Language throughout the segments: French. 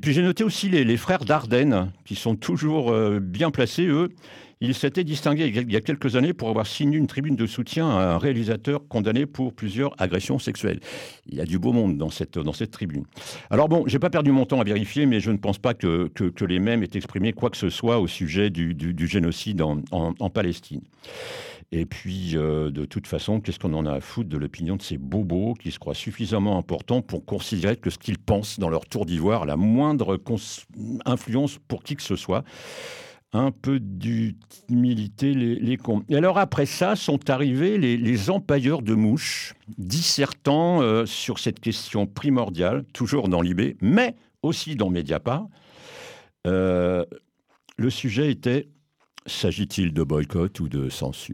puis j'ai noté aussi les frères Dardenne, qui sont toujours bien placés, eux. Ils s'étaient distingués il y a quelques années pour avoir signé une tribune de soutien à un réalisateur condamné pour plusieurs agressions sexuelles. Il y a du beau monde dans cette tribune. Alors bon, j'ai pas perdu mon temps à vérifier, mais je ne pense pas que les mêmes aient exprimé quoi que ce soit au sujet du génocide en Palestine. Et puis, de toute façon, qu'est-ce qu'on en a à foutre de l'opinion de ces bobos qui se croient suffisamment importants pour considérer que ce qu'ils pensent dans leur tour d'ivoire a la moindre influence pour qui que ce soit. Un peu d'humilité, les cons. Et alors après ça, sont arrivés les empailleurs de mouches, dissertant sur cette question primordiale, toujours dans Libé, mais aussi dans Mediapart. Le sujet était: s'agit-il de boycott ou de censure ?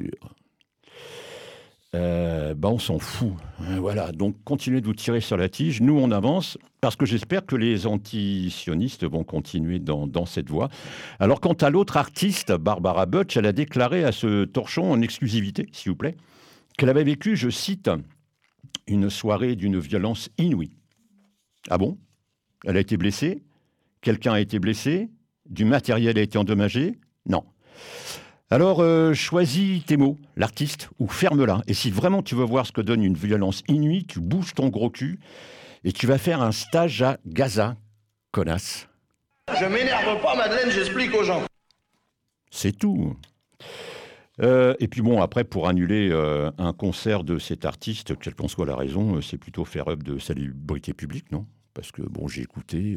On s'en fout. Voilà, donc continuez de vous tirer sur la tige. Nous, on avance, parce que j'espère que les anti-sionistes vont continuer dans cette voie. Alors, quant à l'autre artiste, Barbara Butch, elle a déclaré à ce torchon en exclusivité, s'il vous plaît, qu'elle avait vécu, je cite, une soirée d'une violence inouïe. Ah bon ? Elle a été blessée ? Quelqu'un a été blessé ? Du matériel a été endommagé ? Non. Alors, choisis tes mots, l'artiste, ou ferme-la. Et si vraiment tu veux voir ce que donne une violence inouïe, tu bouges ton gros cul et tu vas faire un stage à Gaza, connasse. Je m'énerve pas, Madeleine, j'explique aux gens. C'est tout. Et puis bon, après, pour annuler un concert de cet artiste, quelle qu'en soit la raison, c'est plutôt faire œuvre de salubrité publique, non ? Parce que bon, j'ai écouté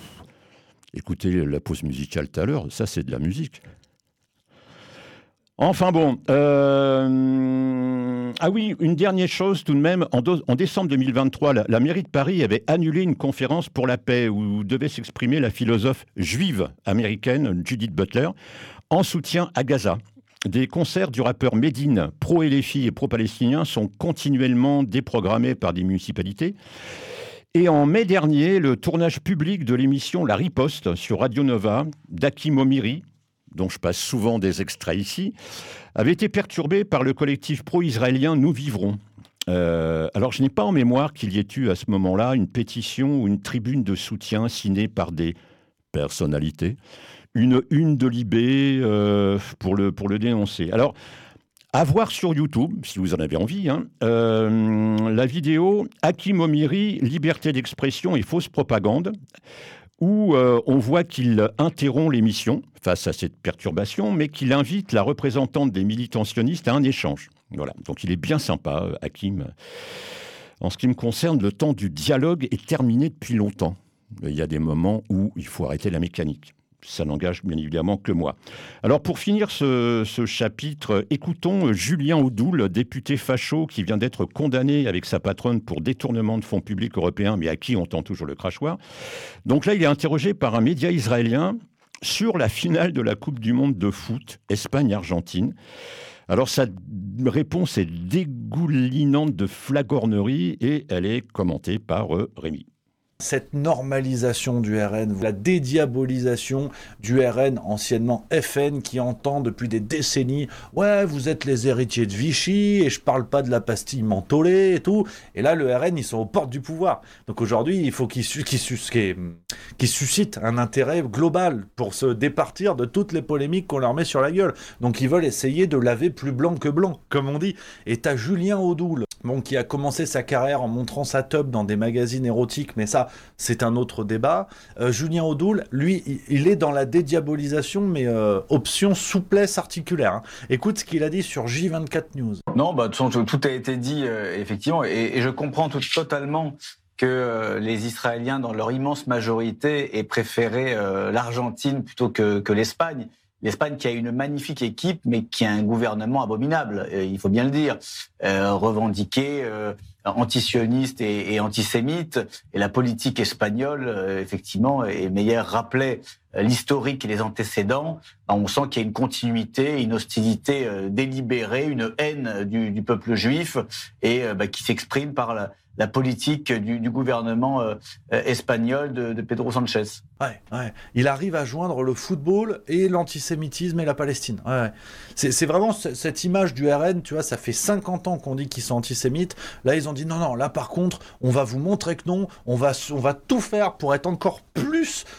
la pause musicale tout à l'heure, ça c'est de la musique. Enfin bon, ah oui, une dernière chose tout de même, en décembre 2023, la mairie de Paris avait annulé une conférence pour la paix où devait s'exprimer la philosophe juive américaine Judith Butler en soutien à Gaza. Des concerts du rappeur Medine, pro-LFI et pro-palestinien, sont continuellement déprogrammés par des municipalités. Et en mai dernier, le tournage public de l'émission La Riposte sur Radio Nova d'Hakim Omiri, dont je passe souvent des extraits ici, avait été perturbé par le collectif pro-israélien Nous Vivrons. Alors, je n'ai pas en mémoire qu'il y ait eu à ce moment-là une pétition ou une tribune de soutien signée par des personnalités, une de Libé pour le dénoncer. Alors, à voir sur YouTube, si vous en avez envie, la vidéo « Hakim Omiri, liberté d'expression et fausse propagande », où on voit qu'il interrompt l'émission face à cette perturbation, mais qu'il invite la représentante des militants sionistes à un échange. Voilà, donc il est bien sympa, Hakim. En ce qui me concerne, le temps du dialogue est terminé depuis longtemps. Il y a des moments où il faut arrêter la mécanique. Ça n'engage bien évidemment que moi. Alors pour finir ce chapitre, écoutons Julien Audoul, député facho qui vient d'être condamné avec sa patronne pour détournement de fonds publics européens, mais à qui on tend toujours le crachoir. Donc là, il est interrogé par un média israélien sur la finale de la Coupe du Monde de foot, Espagne-Argentine. Alors sa réponse est dégoulinante de flagornerie et elle est commentée par Rémi. Cette normalisation du RN, la dédiabolisation du RN, anciennement FN, qui entend depuis des décennies « Ouais, vous êtes les héritiers de Vichy, et je parle pas de la pastille mentholée et tout. » Et là, le RN, ils sont aux portes du pouvoir. Donc aujourd'hui, il faut qu'ils suscitent un intérêt global pour se départir de toutes les polémiques qu'on leur met sur la gueule. Donc ils veulent essayer de laver plus blanc que blanc, comme on dit. Et t'as Julien Audoul, qui a commencé sa carrière en montrant sa teub dans des magazines érotiques, mais ça, c'est un autre débat. Julien Audoul, lui, il est dans la dédiabolisation, mais option souplesse articulaire. Écoute ce qu'il a dit sur J24 News. Non, de toute façon, tout a été dit, effectivement, et je comprends totalement que les Israéliens, dans leur immense majorité, aient préféré l'Argentine plutôt que l'Espagne. L'Espagne qui a une magnifique équipe, mais qui a un gouvernement abominable, il faut bien le dire, revendiqué, antisioniste et antisémite. Et la politique espagnole, effectivement, et Meyer rappelait l'historique et les antécédents. On sent qu'il y a une continuité, une hostilité délibérée, une haine du peuple juif, et qui s'exprime par la politique du gouvernement espagnol de Pedro Sanchez. Ouais. Il arrive à joindre le football et l'antisémitisme et la Palestine. Ouais. C'est vraiment cette image du RN, tu vois, ça fait 50 ans qu'on dit qu'ils sont antisémites. Là, ils ont dit non, là par contre, on va vous montrer que non, on va tout faire pour être encore plus